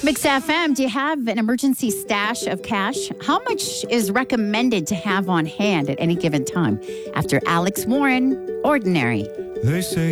Mix FM, do you have an emergency stash of cash? How much is recommended to have on hand at any given time? After Alex Warren, Ordinary. They say